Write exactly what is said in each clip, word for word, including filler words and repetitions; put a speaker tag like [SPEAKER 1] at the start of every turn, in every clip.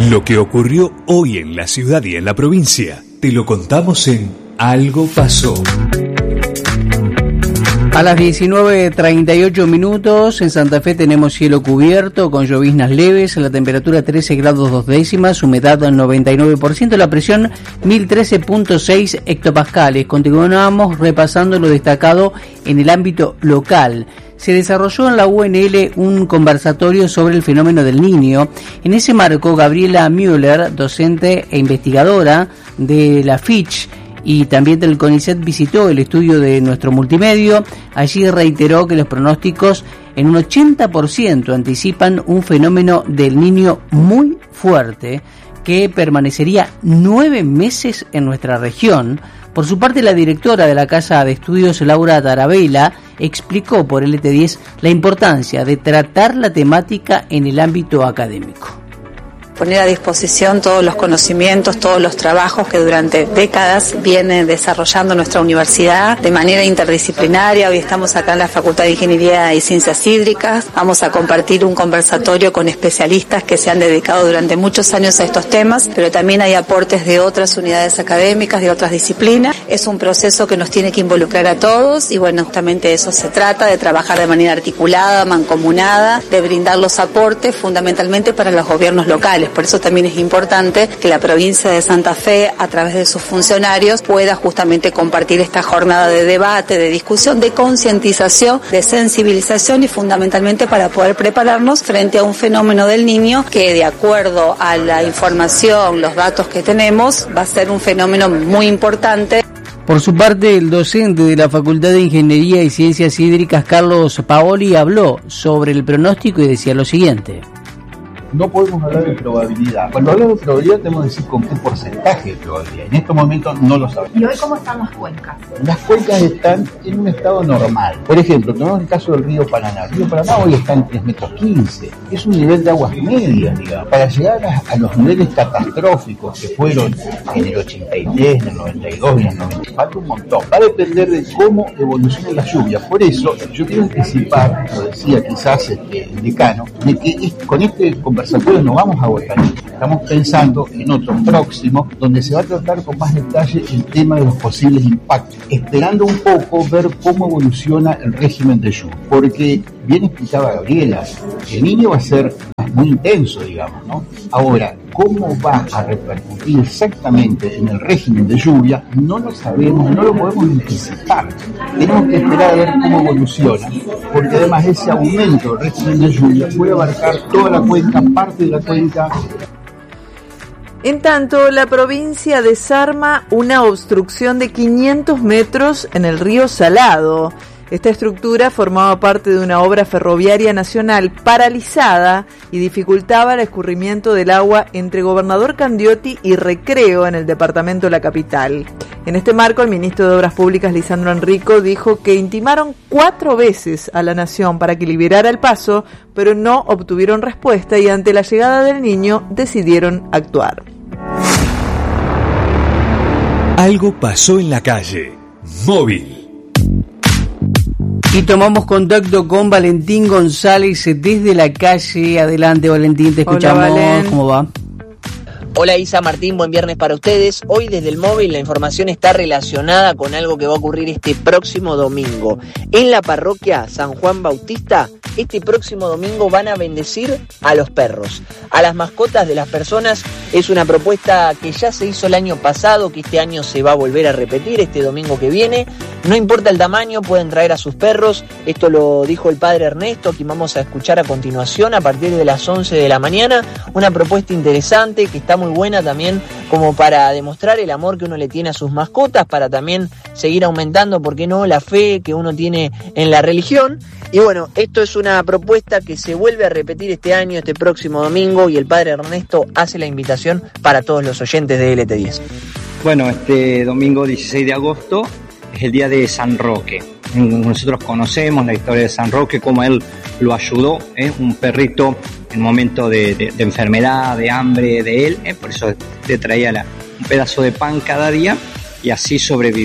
[SPEAKER 1] Lo que ocurrió hoy en la ciudad y en la provincia, te lo contamos en Algo Pasó.
[SPEAKER 2] A las diecinueve treinta y ocho minutos en Santa Fe tenemos cielo cubierto con lloviznas leves, la temperatura trece grados dos décimas, humedad al noventa y nueve por ciento, la presión mil trece punto seis hectopascales. Continuamos repasando lo destacado en el ámbito local. Se desarrolló en la U N L un conversatorio sobre el fenómeno del Niño. En ese marco, Gabriela Müller, docente e investigadora de la Fitch y también del CONICET, visitó el estudio de nuestro multimedio. Allí reiteró que los pronósticos en un ochenta por ciento anticipan un fenómeno del Niño muy fuerte que permanecería nueve meses en nuestra región. Por su parte, la directora de la Casa de Estudios, Laura Tarabella, explicó por L T diez la importancia de tratar la temática en el ámbito académico.
[SPEAKER 3] Poner a disposición todos los conocimientos, todos los trabajos que durante décadas viene desarrollando nuestra universidad de manera interdisciplinaria. Hoy estamos acá en la Facultad de Ingeniería y Ciencias Hídricas. Vamos a compartir un conversatorio con especialistas que se han dedicado durante muchos años a estos temas, pero también hay aportes de otras unidades académicas, de otras disciplinas. Es un proceso que nos tiene que involucrar a todos y bueno, justamente de eso se trata, de trabajar de manera articulada, mancomunada, de brindar los aportes fundamentalmente para los gobiernos locales. Por eso también es importante que la provincia de Santa Fe, a través de sus funcionarios, pueda justamente compartir esta jornada de debate, de discusión, de concientización, de sensibilización y fundamentalmente para poder prepararnos frente a un fenómeno del Niño que, de acuerdo a la información, los datos que tenemos, va a ser un fenómeno muy importante.
[SPEAKER 2] Por su parte, el docente de la Facultad de Ingeniería y Ciencias Hídricas, Carlos Paoli, habló sobre el pronóstico y decía lo siguiente.
[SPEAKER 4] No podemos hablar de probabilidad. Cuando hablamos de probabilidad tenemos que decir con qué porcentaje de probabilidad. En estos momentos no lo sabemos.
[SPEAKER 5] ¿Y hoy cómo están las cuencas?
[SPEAKER 4] Las cuencas están en un estado normal. Por ejemplo, tenemos el caso del río Paraná. El río Paraná hoy está en tres metros quince. Es un nivel de aguas medias, digamos. Para llegar a, a los niveles catastróficos que fueron en el ochenta y tres, en el noventa y dos y en el noventa, falta un montón. Va a depender de cómo evolucionen las lluvias. Por eso, yo quiero anticipar, lo decía quizás este, el decano, de que es, con este conversatorio no vamos a votar. Estamos pensando en otro próximo donde se va a tratar con más detalle el tema de los posibles impactos, esperando un poco ver cómo evoluciona el régimen de lluvia, porque bien explicaba Gabriela, el Niño va a ser muy intenso, digamos, ¿no? Ahora, cómo va a repercutir exactamente en el régimen de lluvia no lo sabemos, no lo podemos anticipar. Tenemos que esperar a ver cómo evoluciona, porque además ese aumento del régimen de lluvia puede abarcar toda la cuenca, parte de la cuenca.
[SPEAKER 6] En tanto, la provincia desarma una obstrucción de quinientos metros en el río Salado. Esta estructura formaba parte de una obra ferroviaria nacional paralizada y dificultaba el escurrimiento del agua entre Gobernador Candioti y Recreo en el departamento de la capital. En este marco, el ministro de Obras Públicas, Lisandro Enrico, dijo que intimaron cuatro veces a la Nación para que liberara el paso, pero no obtuvieron respuesta y ante la llegada del Niño decidieron actuar.
[SPEAKER 1] Algo pasó en la calle. Móvil.
[SPEAKER 2] Y tomamos contacto con Valentín González desde la calle. Adelante, Valentín, te escuchamos. Hola, ¿cómo va?
[SPEAKER 7] Hola Isa, Martín, buen viernes para ustedes. Hoy desde el móvil la información está relacionada con algo que va a ocurrir este próximo domingo. En la parroquia San Juan Bautista, este próximo domingo van a bendecir a los perros, a las mascotas de las personas. Es una propuesta que ya se hizo el año pasado, que este año se va a volver a repetir este domingo que viene. No importa el tamaño, pueden traer a sus perros. Esto lo dijo el padre Ernesto, que vamos a escuchar a continuación a partir de las once de la mañana. Una propuesta interesante que está muy buena también como para demostrar el amor que uno le tiene a sus mascotas, para también seguir aumentando, ¿por qué no?, la fe que uno tiene en la religión. Y bueno, esto es una propuesta que se vuelve a repetir este año, este próximo domingo, y el padre Ernesto hace la invitación para todos los oyentes de L T diez.
[SPEAKER 8] Bueno, este domingo dieciséis de agosto es el día de San Roque. Nosotros conocemos la historia de San Roque, cómo él lo ayudó, ¿eh? Un perrito en momento de, de, de enfermedad, de hambre de él, ¿eh? Por eso le traía la, un pedazo de pan cada día y así sobrevivió.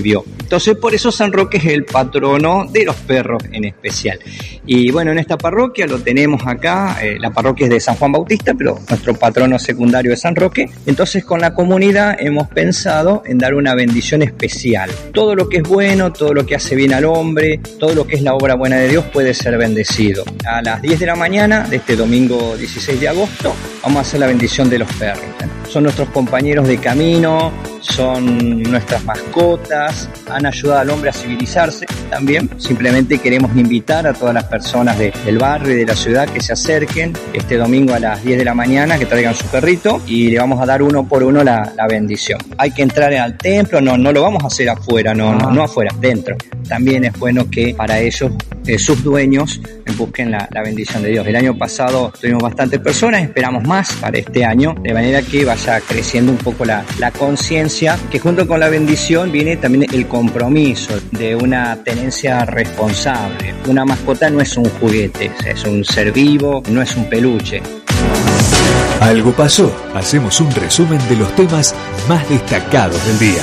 [SPEAKER 8] Entonces, por eso San Roque es el patrono de los perros en especial. Y bueno, en esta parroquia lo tenemos acá, eh, la parroquia es de San Juan Bautista, pero nuestro patrono secundario es San Roque. Entonces, con la comunidad hemos pensado en dar una bendición especial. Todo lo que es bueno, todo lo que hace bien al hombre, todo lo que es la obra buena de Dios puede ser bendecido. A las diez de la mañana de este domingo dieciséis de agosto vamos a hacer la bendición de los perros. ¿eh? Son nuestros compañeros de camino, son nuestras mascotas, han ayudado al hombre a civilizarse también. Simplemente queremos invitar a todas las personas de, del barrio y de la ciudad que se acerquen este domingo a las diez de la mañana, que traigan su perrito y le vamos a dar uno por uno la, la bendición. Hay que entrar al templo, no, no lo vamos a hacer afuera, no, no, no afuera, dentro. También es bueno que para ellos, eh, sus dueños, busquen la, la bendición de Dios. El año pasado tuvimos bastantes personas, esperamos más para este año, de manera que vaya creciendo un poco la, la conciencia, que junto con la bendición viene también el compromiso de una tenencia responsable. Una mascota no es un juguete, es un ser vivo, no es un peluche.
[SPEAKER 1] Algo pasó. Hacemos un resumen de los temas más destacados del día.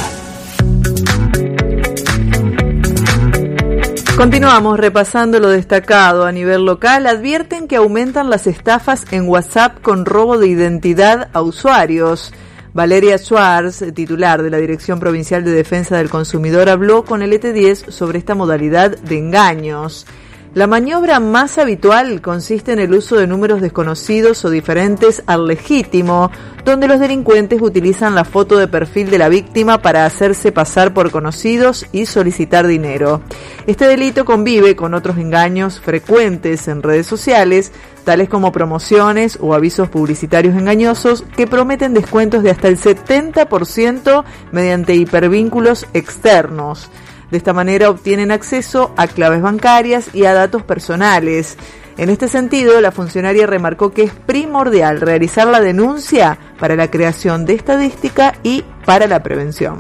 [SPEAKER 6] Continuamos repasando lo destacado a nivel local. Advierten que aumentan las estafas en WhatsApp con robo de identidad a usuarios. Valeria Schwartz, titular de la Dirección Provincial de Defensa del Consumidor, habló con el E T diez sobre esta modalidad de engaños. La maniobra más habitual consiste en el uso de números desconocidos o diferentes al legítimo, donde los delincuentes utilizan la foto de perfil de la víctima para hacerse pasar por conocidos y solicitar dinero. Este delito convive con otros engaños frecuentes en redes sociales, tales como promociones o avisos publicitarios engañosos que prometen descuentos de hasta el setenta por ciento mediante hipervínculos externos. De esta manera obtienen acceso a claves bancarias y a datos personales. En este sentido, la funcionaria remarcó que es primordial realizar la denuncia para la creación de estadística y para la prevención.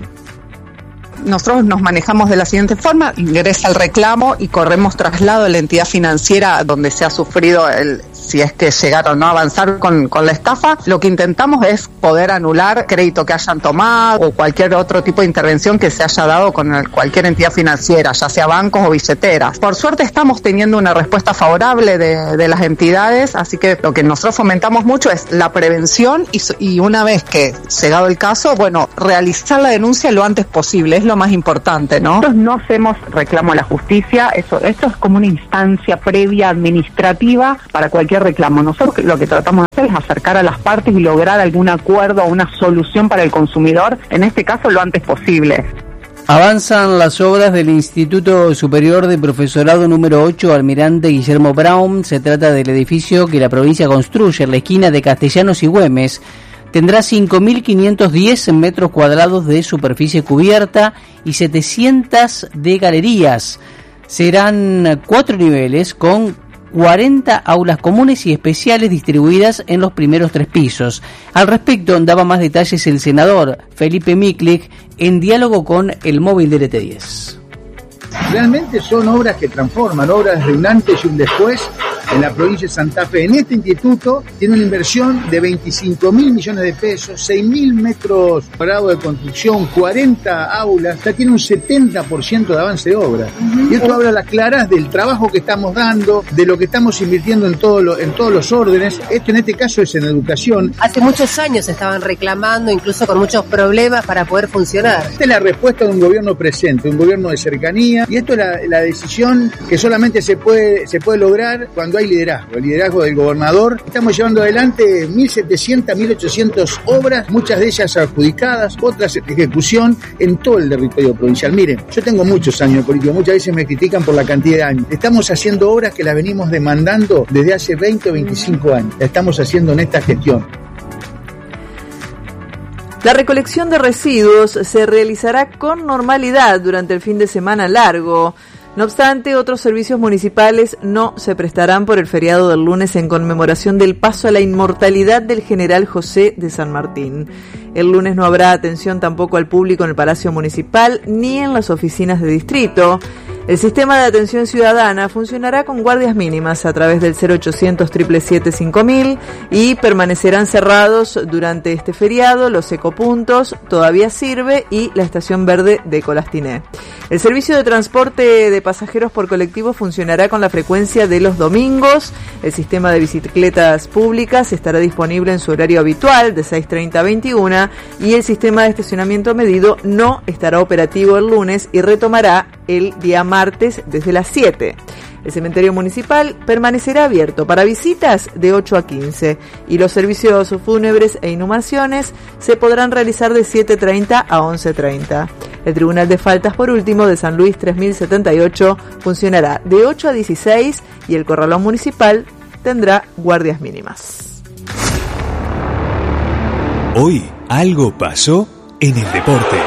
[SPEAKER 5] Nosotros nos manejamos de la siguiente forma: ingresa el reclamo y corremos traslado a la entidad financiera donde se ha sufrido el, si es que llegaron a avanzar con, con la estafa. Lo que intentamos es poder anular crédito que hayan tomado o cualquier otro tipo de intervención que se haya dado con el, cualquier entidad financiera, ya sea bancos o billeteras. Por suerte estamos teniendo una respuesta favorable de, de las entidades, así que lo que nosotros fomentamos mucho es la prevención y, y una vez que llegado el caso, bueno, realizar la denuncia lo antes posible. Es lo más importante, ¿no?
[SPEAKER 9] Nosotros no hacemos reclamo a la justicia, eso, esto es como una instancia previa administrativa para cualquier reclamo. Nosotros lo que tratamos de hacer es acercar a las partes y lograr algún acuerdo o una solución para el consumidor, en este caso lo antes posible.
[SPEAKER 2] Avanzan las obras del Instituto Superior de Profesorado número ocho Almirante Guillermo Brown. Se trata del edificio que la provincia construye en la esquina de Castellanos y Güemes. Tendrá cinco mil quinientos diez metros cuadrados de superficie cubierta y setecientas de galerías. Serán cuatro niveles con cuarenta aulas comunes y especiales distribuidas en los primeros tres pisos. Al respecto, daba más detalles el senador Felipe Miklik en diálogo con el móvil del E T diez.
[SPEAKER 4] Realmente son obras que transforman, obras de un antes y un después en la provincia de Santa Fe. En este instituto tiene una inversión de veinticinco mil millones de pesos, seis mil metros cuadrados de construcción, cuarenta aulas, ya tiene un setenta por ciento de avance de obra. Uh-huh. Y esto habla a las claras del trabajo que estamos dando, de lo que estamos invirtiendo en, todo lo, en todos los órdenes. Esto en este caso es en educación.
[SPEAKER 10] Hace muchos años estaban reclamando, incluso con muchos problemas para poder funcionar.
[SPEAKER 4] Esta es la respuesta de un gobierno presente, un gobierno de cercanía, y esto es la, la decisión que solamente se puede, se puede lograr cuando hay liderazgo, el liderazgo del gobernador. Estamos llevando adelante mil setecientas, mil ochocientas obras, muchas de ellas adjudicadas, otras en ejecución en todo el territorio provincial. Miren, yo tengo muchos años de política, muchas veces me critican por la cantidad de años. Estamos haciendo obras que las venimos demandando desde hace veinte o veinticinco años. La estamos haciendo en esta gestión.
[SPEAKER 6] La recolección de residuos se realizará con normalidad durante el fin de semana largo. No obstante, otros servicios municipales no se prestarán por el feriado del lunes en conmemoración del paso a la inmortalidad del general José de San Martín. El lunes no habrá atención tampoco al público en el Palacio Municipal ni en las oficinas de distrito. El sistema de atención ciudadana funcionará con guardias mínimas a través del cero ochocientos, siete siete siete, cinco mil y permanecerán cerrados durante este feriado los ecopuntos, Todavía Sirve y la estación verde de Colastiné. El servicio de transporte de pasajeros por colectivo funcionará con la frecuencia de los domingos. El sistema de bicicletas públicas estará disponible en su horario habitual de seis treinta a veintiuna y el sistema de estacionamiento medido no estará operativo el lunes y retomará el día martes desde las siete. El cementerio municipal permanecerá abierto para visitas de ocho a quince y los servicios fúnebres e inhumaciones se podrán realizar de siete treinta a once treinta. El Tribunal de Faltas, por último, de San Luis tres mil setenta y ocho funcionará de ocho a dieciséis y el Corralón Municipal tendrá guardias mínimas.
[SPEAKER 1] Hoy algo pasó en el deporte.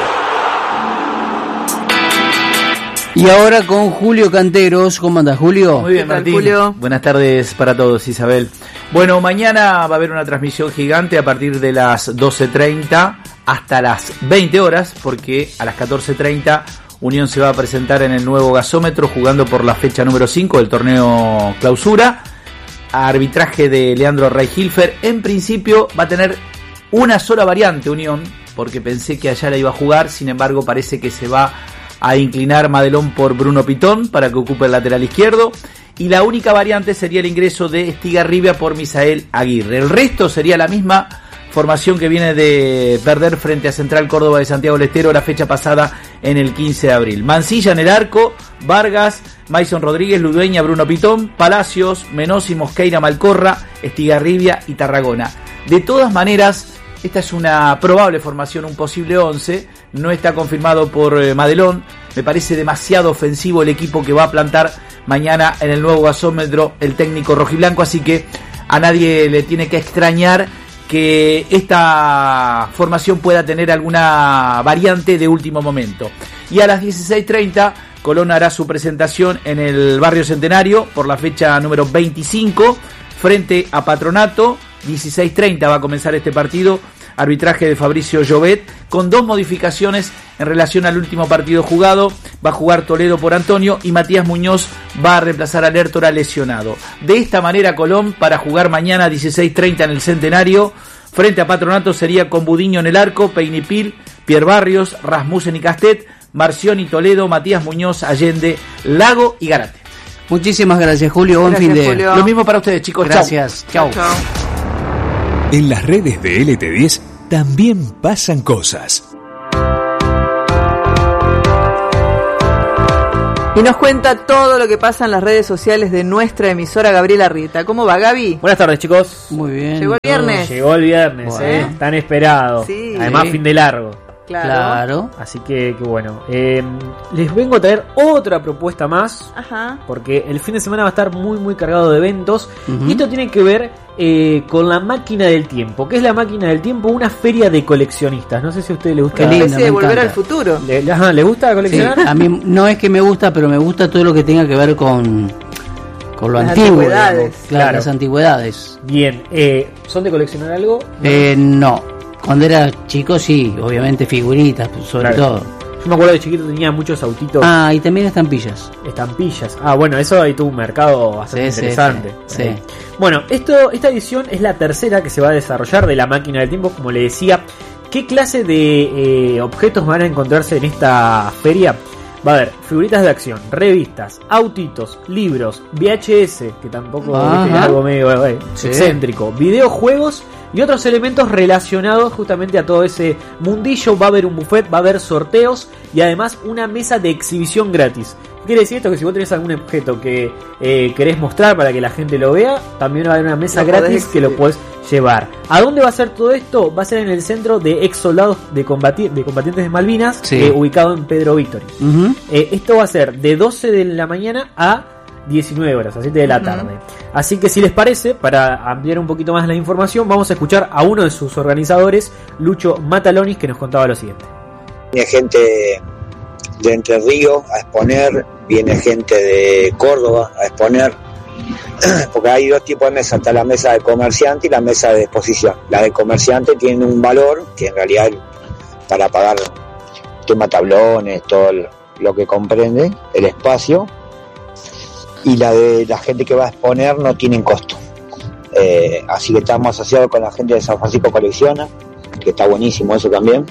[SPEAKER 2] Y ahora con Julio Canteros. ¿Cómo andas, Julio?
[SPEAKER 11] Muy bien, Martín.
[SPEAKER 6] Julio?
[SPEAKER 11] Buenas tardes para todos, Isabel. Bueno, mañana va a haber una transmisión gigante a partir de las doce treinta hasta las veinte horas, porque a las catorce treinta Unión se va a presentar en el nuevo gasómetro jugando por la fecha número cinco del torneo Clausura. Arbitraje de Leandro Reihilfer. En principio va a tener una sola variante Unión, porque pensé que allá la iba a jugar, sin embargo parece que se va a inclinar Madelón por Bruno Pitón para que ocupe el lateral izquierdo, y la única variante sería el ingreso de Estigarribia por Misael Aguirre. El resto sería la misma formación que viene de perder frente a Central Córdoba de Santiago del Estero la fecha pasada en el quince de abril. Mancilla en el arco, Vargas, Maison Rodríguez, Ludueña, Bruno Pitón, Palacios, Menossi, Mosqueira, Malcorra, Estigarribia y Tarragona. De todas maneras, esta es una probable formación, un posible once, no está confirmado por eh, Madelón. Me parece demasiado ofensivo el equipo que va a plantar mañana en el nuevo gasómetro el técnico rojiblanco, así que a nadie le tiene que extrañar que esta formación pueda tener alguna variante de último momento. Y a las dieciséis treinta Colón hará su presentación en el Barrio Centenario por la fecha número veinticinco frente a Patronato. dieciséis treinta va a comenzar este partido. Arbitraje de Fabricio Llobet, con dos modificaciones en relación al último partido jugado. Va a jugar Toledo por Antonio y Matías Muñoz va a reemplazar a Lertora lesionado. De esta manera Colón, para jugar mañana a dieciséis treinta en el Centenario frente a Patronato, sería con Budiño en el arco, Peinipil, Pierre Barrios, Rasmussen y Castet, Marcioni, Toledo, Matías Muñoz, Allende, Lago y Garate.
[SPEAKER 2] Muchísimas gracias, Julio. Buen
[SPEAKER 6] Gracias,
[SPEAKER 2] fin de...
[SPEAKER 6] Julio.
[SPEAKER 11] Lo mismo para ustedes, chicos.
[SPEAKER 2] Gracias. Chao.
[SPEAKER 6] Chao.
[SPEAKER 1] En las redes de L T diez también pasan cosas.
[SPEAKER 6] Y nos cuenta todo lo que pasa en las redes sociales de nuestra emisora Gabriela Rieta. ¿Cómo va, Gaby?
[SPEAKER 12] Buenas tardes, chicos.
[SPEAKER 2] Muy bien.
[SPEAKER 6] Llegó el viernes.
[SPEAKER 12] Llegó el viernes,
[SPEAKER 2] Bueno.
[SPEAKER 12] eh, tan esperado.
[SPEAKER 6] Sí.
[SPEAKER 12] Además, fin de largo.
[SPEAKER 6] Claro.
[SPEAKER 2] Claro.
[SPEAKER 12] Así que, que bueno. Eh, les vengo a traer otra propuesta más.
[SPEAKER 6] Ajá.
[SPEAKER 12] Porque el fin de semana va a estar muy, muy cargado de eventos.
[SPEAKER 2] Ujú.
[SPEAKER 12] Y esto tiene que ver eh, con la máquina del tiempo. ¿Qué es la máquina del tiempo? Una feria de coleccionistas. No sé si a ustedes les gusta.
[SPEAKER 2] Qué
[SPEAKER 6] Una
[SPEAKER 2] lindo,
[SPEAKER 6] especie de
[SPEAKER 2] me
[SPEAKER 6] volver
[SPEAKER 2] encanta.
[SPEAKER 6] al futuro.
[SPEAKER 12] ¿Le, ajá, ¿le gusta
[SPEAKER 2] Sí,
[SPEAKER 12] coleccionar?
[SPEAKER 2] a mí no es que me gusta, pero me gusta todo lo que tenga que ver con, con lo
[SPEAKER 6] Las
[SPEAKER 2] antiguo.
[SPEAKER 6] antigüedades.
[SPEAKER 2] digamos. Claro,
[SPEAKER 12] Claro.
[SPEAKER 2] las antigüedades.
[SPEAKER 12] Bien. Eh, ¿Son de coleccionar algo?
[SPEAKER 2] Eh, no. Cuando era chico, sí, obviamente figuritas, sobre
[SPEAKER 12] Claro.
[SPEAKER 2] todo.
[SPEAKER 12] Yo me acuerdo de chiquito tenía muchos autitos.
[SPEAKER 2] Ah, y también estampillas.
[SPEAKER 12] Estampillas. Ah, bueno, eso ahí tuvo un mercado bastante
[SPEAKER 2] Sí, sí,
[SPEAKER 12] interesante.
[SPEAKER 2] sí,
[SPEAKER 12] Eh,
[SPEAKER 2] sí.
[SPEAKER 12] Bueno, esto, esta edición es la tercera que se va a desarrollar de la máquina del tiempo, como le decía. ¿Qué clase de eh, objetos van a encontrarse en esta feria? Va a haber figuritas de acción, revistas, autitos, libros, V H S, que tampoco
[SPEAKER 2] Ajá.
[SPEAKER 12] ¿viste? Es algo medio eh,
[SPEAKER 2] Sí.
[SPEAKER 12] excéntrico, videojuegos y otros elementos relacionados justamente a todo ese mundillo. Va a haber un buffet, va a haber sorteos y además una mesa de exhibición gratis. ¿Qué quiere decir esto? Que si vos tenés algún objeto que eh, querés mostrar para que la gente lo vea, también va a haber una mesa
[SPEAKER 6] Lo podés
[SPEAKER 12] gratis que lo
[SPEAKER 6] exhibir.
[SPEAKER 12] podés llevar. ¿A dónde va a ser todo esto? Va a ser en el centro de ex soldados de, combati de combatientes de Malvinas,
[SPEAKER 2] Sí.
[SPEAKER 12] eh, ubicado en Pedro Victory.
[SPEAKER 2] Ujú.
[SPEAKER 12] Eh, esto va a ser de doce de la mañana a diecinueve horas, a siete de la
[SPEAKER 6] Ujú.
[SPEAKER 12] tarde. Así que si les parece, para ampliar un poquito más la información, vamos a escuchar a uno de sus organizadores, Lucho Matalonis, que nos contaba lo siguiente.
[SPEAKER 13] Viene gente de Entre Ríos a exponer, viene gente de Córdoba a exponer, porque hay dos tipos de mesas, está la mesa de comerciante y la mesa de exposición. La de comerciante tiene un valor que en realidad para pagar tema tablones, todo el, lo que comprende el espacio, y la de la gente que va a exponer no tienen costo. Eh, así que estamos asociados con la gente de San Francisco Colecciona, que está buenísimo eso también.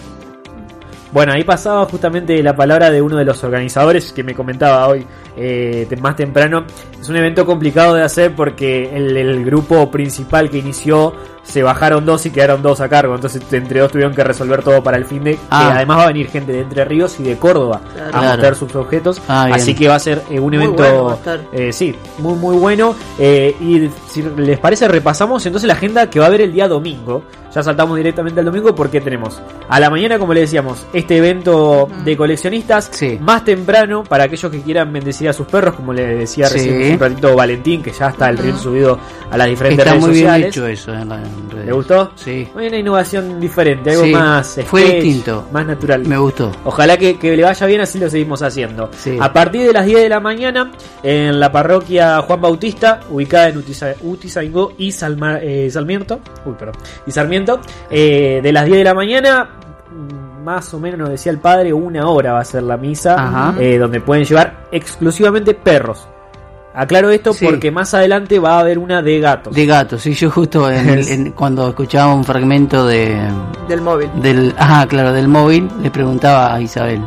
[SPEAKER 12] Bueno, ahí pasaba justamente la palabra de uno de los organizadores que me comentaba hoy eh, más temprano. Es un evento complicado de hacer porque el, el grupo principal que inició se bajaron dos y quedaron dos a cargo. Entonces entre dos tuvieron que resolver todo para el fin de...
[SPEAKER 2] Ah.
[SPEAKER 12] Que además va a venir gente de Entre Ríos y de Córdoba
[SPEAKER 2] Claro.
[SPEAKER 12] a mostrar sus objetos.
[SPEAKER 2] Ah, bien.
[SPEAKER 12] Así que va a ser eh, un
[SPEAKER 6] Muy
[SPEAKER 12] evento...
[SPEAKER 6] bueno va a estar.
[SPEAKER 12] eh, sí, muy muy bueno. Eh, y si les parece repasamos entonces la agenda que va a haber el día domingo. Ya saltamos directamente al domingo porque tenemos a la mañana, como le decíamos, este evento de coleccionistas.
[SPEAKER 2] Sí.
[SPEAKER 12] Más temprano, para aquellos que quieran bendecir a sus perros, como le decía
[SPEAKER 2] Sí.
[SPEAKER 12] recién un ratito Valentín, que ya está el reel subido a las diferentes
[SPEAKER 2] Está
[SPEAKER 12] redes
[SPEAKER 2] muy bien
[SPEAKER 12] sociales.
[SPEAKER 2] hecho eso en, la, en redes.
[SPEAKER 12] ¿Le gustó?
[SPEAKER 2] Sí.
[SPEAKER 12] Hay una innovación diferente, algo
[SPEAKER 2] Sí.
[SPEAKER 12] más
[SPEAKER 2] Fue
[SPEAKER 12] sketch,
[SPEAKER 2] distinto.
[SPEAKER 12] más natural.
[SPEAKER 2] Me gustó.
[SPEAKER 12] Ojalá que, que le vaya bien, así lo seguimos haciendo.
[SPEAKER 2] Sí.
[SPEAKER 12] A partir de las diez de la mañana, en la parroquia Juan Bautista, ubicada en Utiza- Utizaingó y Salma- eh, Sarmiento, uy, perdón, y Sarmiento, eh, de las diez de la mañana, mm, más o menos nos decía el padre, una hora va a ser la misa,
[SPEAKER 2] Ajá.
[SPEAKER 12] eh, donde pueden llevar exclusivamente perros. Aclaro esto
[SPEAKER 2] Sí.
[SPEAKER 12] porque más adelante va a haber una de gatos.
[SPEAKER 2] De gatos, sí, yo justo en el- en- cuando escuchaba un fragmento de
[SPEAKER 6] Del móvil.
[SPEAKER 2] del, ah, claro, del móvil, le preguntaba a Isabel.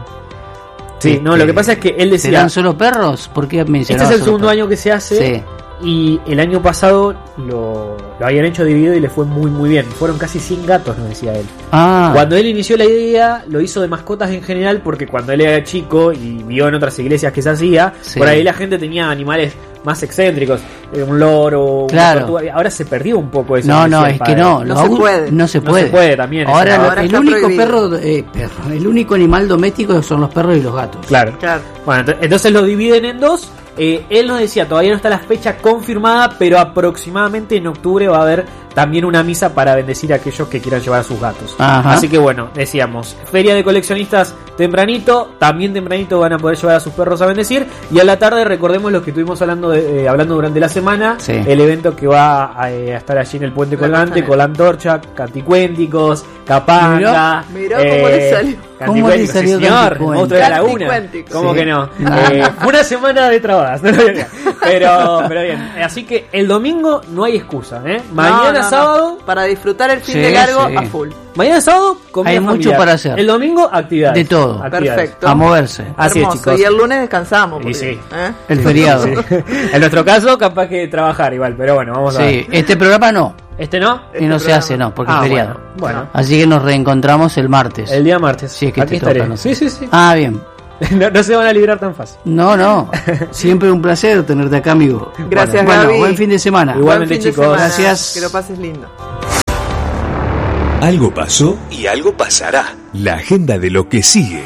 [SPEAKER 12] Sí, no, lo que pasa es que él decía...
[SPEAKER 2] ¿Serán solo perros? ¿Por qué
[SPEAKER 12] Este
[SPEAKER 2] mencionaba
[SPEAKER 12] es el
[SPEAKER 2] solo
[SPEAKER 12] segundo
[SPEAKER 2] perros?
[SPEAKER 12] año que se hace.
[SPEAKER 2] Sí.
[SPEAKER 12] Y el año pasado lo, lo habían hecho dividido y le fue muy muy bien. Fueron casi cien gatos, nos decía él.
[SPEAKER 2] Ah.
[SPEAKER 12] Cuando él inició la idea, lo hizo de mascotas en general porque cuando él era chico y vio en otras iglesias que se hacía,
[SPEAKER 2] Sí.
[SPEAKER 12] por ahí la gente tenía animales más excéntricos, eh, un loro,
[SPEAKER 2] Claro.
[SPEAKER 12] una tortuga. Ahora se perdió un poco eso.
[SPEAKER 2] No,
[SPEAKER 12] decía
[SPEAKER 2] no,
[SPEAKER 12] el
[SPEAKER 2] es
[SPEAKER 12] padre.
[SPEAKER 2] que no, lo
[SPEAKER 6] No se
[SPEAKER 2] abu-
[SPEAKER 6] puede.
[SPEAKER 2] No se
[SPEAKER 12] No
[SPEAKER 2] puede.
[SPEAKER 12] se puede también.
[SPEAKER 2] Ahora,
[SPEAKER 12] eso.
[SPEAKER 2] lo-
[SPEAKER 6] Ahora
[SPEAKER 2] el
[SPEAKER 6] está
[SPEAKER 2] único
[SPEAKER 6] prohibido.
[SPEAKER 2] perro, eh, perro, el único animal doméstico son los perros y los gatos.
[SPEAKER 12] Claro.
[SPEAKER 6] Claro.
[SPEAKER 12] Bueno, ent- entonces lo dividen en dos. Eh, él nos decía, todavía no está la fecha confirmada, pero aproximadamente en octubre va a haber también una misa para bendecir a aquellos que quieran llevar a sus gatos.
[SPEAKER 2] Ajá.
[SPEAKER 12] Así que bueno, decíamos, feria de coleccionistas tempranito, también tempranito van a poder llevar a sus perros a bendecir, y a la tarde recordemos lo que estuvimos hablando de, eh, hablando durante la semana,
[SPEAKER 2] Sí.
[SPEAKER 12] el evento que va a, eh, a estar allí en el Puente
[SPEAKER 6] La
[SPEAKER 12] Colgante
[SPEAKER 6] costanera.
[SPEAKER 12] con la antorcha, canticuénticos, capanga.
[SPEAKER 6] Mirá cómo le salió.
[SPEAKER 2] ¿Cómo le
[SPEAKER 12] Canticuénticos,
[SPEAKER 2] salió
[SPEAKER 12] sí, señor,
[SPEAKER 2] canticuénticos?
[SPEAKER 12] monstruo de la laguna.
[SPEAKER 6] Canticuénticos.
[SPEAKER 12] ¿Cómo
[SPEAKER 2] Sí.
[SPEAKER 12] que no? Eh, una semana de trabadas, no lo diría. pero, pero bien, así que el domingo no hay excusa, ¿eh? Mañana
[SPEAKER 6] No, no, no.
[SPEAKER 12] sábado,
[SPEAKER 6] Para disfrutar el fin
[SPEAKER 2] Sí,
[SPEAKER 6] de largo
[SPEAKER 2] sí.
[SPEAKER 6] a full.
[SPEAKER 12] mañana sábado comida
[SPEAKER 2] Hay mucho
[SPEAKER 12] familiar.
[SPEAKER 2] para hacer.
[SPEAKER 12] El domingo actividades.
[SPEAKER 2] De todo.
[SPEAKER 12] Actividades.
[SPEAKER 6] Perfecto.
[SPEAKER 2] A moverse.
[SPEAKER 12] Así es,
[SPEAKER 6] Hermoso.
[SPEAKER 12] chicos.
[SPEAKER 6] Y el lunes descansamos.
[SPEAKER 12] Y
[SPEAKER 6] porque,
[SPEAKER 12] sí.
[SPEAKER 6] ¿eh?
[SPEAKER 2] El feriado.
[SPEAKER 12] Sí. En nuestro caso, capaz que trabajar igual, pero bueno, vamos a
[SPEAKER 2] Sí,
[SPEAKER 12] ver.
[SPEAKER 2] este programa no.
[SPEAKER 12] ¿Este no?
[SPEAKER 2] Y no se
[SPEAKER 6] programa.
[SPEAKER 2] hace, no, porque
[SPEAKER 12] Ah,
[SPEAKER 2] es feriado.
[SPEAKER 12] bueno, bueno.
[SPEAKER 2] Así que nos reencontramos el martes.
[SPEAKER 12] El día martes.
[SPEAKER 2] Sí, es que
[SPEAKER 12] Aquí
[SPEAKER 2] te toca,
[SPEAKER 12] estaré.
[SPEAKER 2] no sé.
[SPEAKER 12] Sí, sí, sí.
[SPEAKER 2] Ah, bien.
[SPEAKER 12] No, no se van a librar tan fácil.
[SPEAKER 2] No, no. Siempre un placer tenerte acá, amigo.
[SPEAKER 6] Gracias,
[SPEAKER 2] bueno,
[SPEAKER 6] Gaby.
[SPEAKER 2] buen fin de semana.
[SPEAKER 12] Igualmente,
[SPEAKER 6] Buen fin de
[SPEAKER 12] chicos.
[SPEAKER 6] semana.
[SPEAKER 2] Gracias.
[SPEAKER 6] Que lo pases lindo.
[SPEAKER 1] Algo pasó y algo pasará. La agenda de lo que sigue.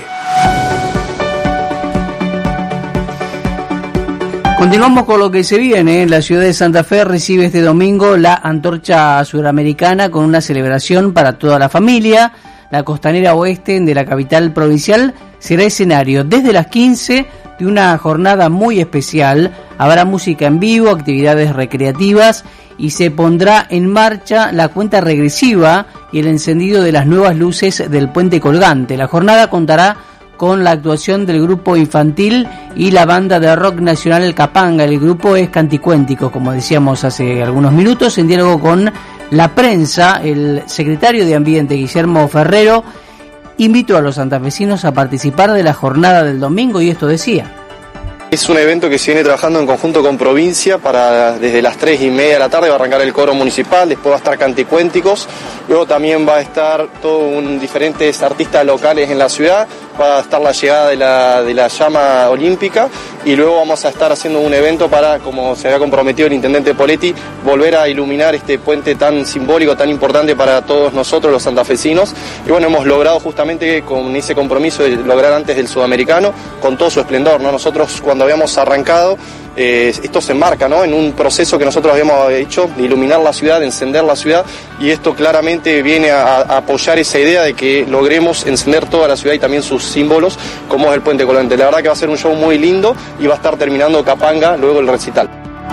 [SPEAKER 2] Continuamos con lo que se viene. ¿eh? La ciudad de Santa Fe recibe este domingo la Antorcha Suramericana con una celebración para toda la familia. La costanera oeste de la capital provincial será escenario desde las quince de una jornada muy especial. Habrá música en vivo, actividades recreativas y se pondrá en marcha la cuenta regresiva y el encendido de las nuevas luces del puente colgante. La jornada contará con la actuación del grupo infantil y la banda de rock nacional El Capanga. El grupo es Canticuénticos, como decíamos hace algunos minutos, en diálogo con la prensa. El secretario de Ambiente, Guillermo Ferrero, invitó a los santafesinos a participar de la jornada del domingo y esto decía.
[SPEAKER 14] Es un evento que se viene trabajando en conjunto con provincia para desde las tres y media de la tarde va a arrancar el coro municipal, después va a estar Canticuénticos, luego también va a estar todo un diferentes artistas locales en la ciudad, va a estar la llegada de la, de la llama olímpica y luego vamos a estar haciendo un evento para, como se había comprometido el intendente Poletti, volver a iluminar este puente tan simbólico, tan importante para todos nosotros los santafesinos. Y bueno, hemos logrado justamente con ese compromiso de lograr antes del sudamericano, con todo su esplendor, ¿no? Nosotros cuando habíamos arrancado, eh, esto se enmarca, ¿no?, en un proceso que nosotros habíamos hecho de iluminar la ciudad, de encender la ciudad, y esto claramente viene a, a apoyar esa idea de que logremos encender toda la ciudad y también sus símbolos, como es el puente colgante. La verdad que va a ser un show muy lindo y va a estar terminando Capanga luego el recital.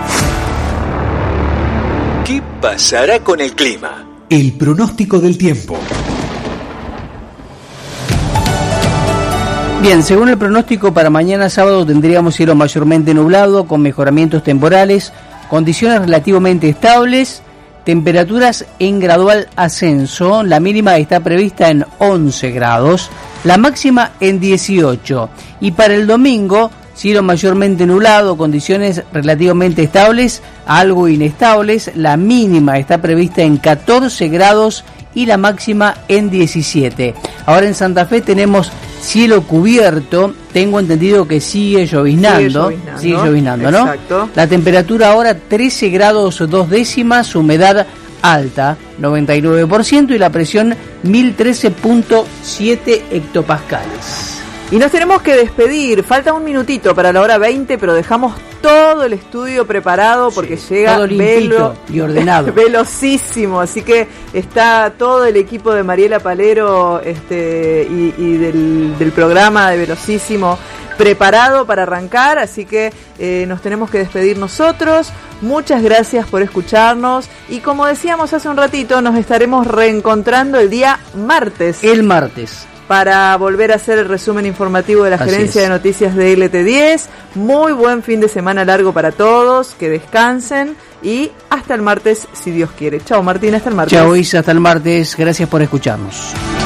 [SPEAKER 1] ¿Qué pasará con el clima? El pronóstico del tiempo.
[SPEAKER 2] Bien, según el pronóstico para mañana sábado tendríamos cielo mayormente nublado con mejoramientos temporales, condiciones relativamente estables, temperaturas en gradual ascenso, la mínima está prevista en once grados, la máxima en dieciocho, y para el domingo cielo mayormente nublado, condiciones relativamente estables, algo inestables, la mínima está prevista en catorce grados y la máxima en diecisiete. Ahora en Santa Fe tenemos cielo cubierto, tengo entendido que sigue lloviznando, sigue lloviznando, sigue lloviznando, ¿no?
[SPEAKER 6] Exacto.
[SPEAKER 2] La temperatura ahora trece grados dos décimas, humedad alta, noventa y nueve por ciento, y la presión mil trece punto siete hectopascales.
[SPEAKER 6] Y nos tenemos que despedir, falta un minutito para la hora veinte, pero dejamos todo el estudio preparado porque sí, llega
[SPEAKER 2] todo limpito
[SPEAKER 6] velo,
[SPEAKER 2] y ordenado,
[SPEAKER 6] velocísimo, así que está todo el equipo de Mariela Palero este, y, y del, del programa de Velocísimo preparado para arrancar, así que eh, nos tenemos que despedir nosotros. Muchas gracias por escucharnos y como decíamos hace un ratito, nos estaremos reencontrando el día martes.
[SPEAKER 2] El martes.
[SPEAKER 6] Para volver a hacer el resumen informativo de la
[SPEAKER 2] Así
[SPEAKER 6] Gerencia
[SPEAKER 2] es.
[SPEAKER 6] de Noticias de L T diez. Muy buen fin de semana largo para todos, que descansen y hasta el martes si Dios quiere. Chao Martín, hasta el martes.
[SPEAKER 2] Chao Isa, hasta el martes, gracias por escucharnos.